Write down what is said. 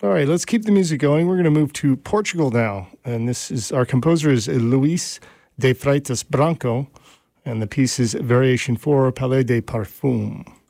All right, let's keep the music going. We're going to move to Portugal now. And our composer is Luis de Freitas Branco. And the piece is Variation 4, Palais de Parfum.